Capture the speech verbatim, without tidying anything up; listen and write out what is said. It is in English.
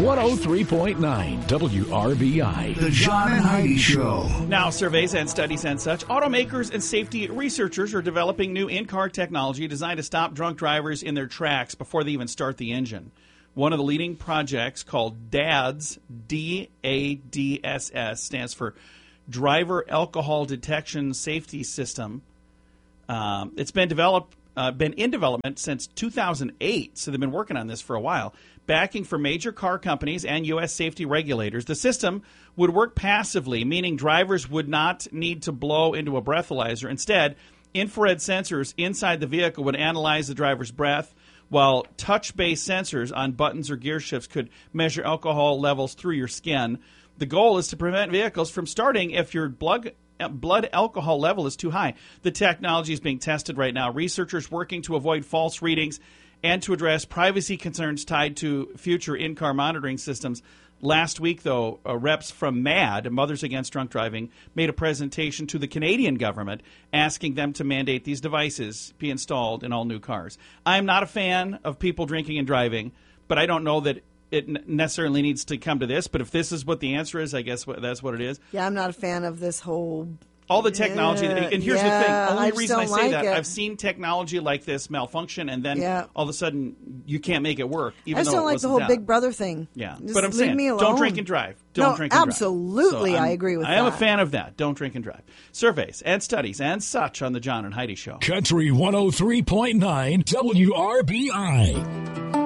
one oh three point nine W R B I. The John and Heidi Show. Now, surveys and studies and such, automakers and safety researchers are developing new in-car technology designed to stop drunk drivers in their tracks before they even start the engine. One of the leading projects, called DADS, D A D S S, stands for Driver Alcohol Detection Safety System. Um, it's been developed, uh, been in development since two thousand eight, so they've been working on this for a while. Backing for major car companies and U S safety regulators, the system would work passively, meaning drivers would not need to blow into a breathalyzer. Instead, infrared sensors inside the vehicle would analyze the driver's breath, while touch-based sensors on buttons or gear shifts could measure alcohol levels through your skin. The goal is to prevent vehicles from starting if your blood blood alcohol level is too high. The technology is being tested right now. Researchers working to avoid false readings and to address privacy concerns tied to future in-car monitoring systems. Last week, though, uh, reps from MAD, Mothers Against Drunk Driving, made a presentation to the Canadian government asking them to mandate these devices be installed in all new cars. I'm not a fan of people drinking and driving, but I don't know that it necessarily needs to come to this. But if this is what the answer is, I guess that's what it is. Yeah, I'm not a fan of this whole... All the technology, yeah, and here's yeah, the thing, only I reason I say like that, it. I've seen technology like this malfunction, and then yeah. all of a sudden you can't make it work, even I just though don't it like the wasn't whole down. Big Brother thing. Yeah, just but I'm leave saying, me alone. don't drink and drive. Don't no, drink and absolutely, drive. So I agree with I that. am a fan of that. Don't drink and drive. Surveys and studies and such on the John and Heidi Show. Country one oh three point nine W R B I.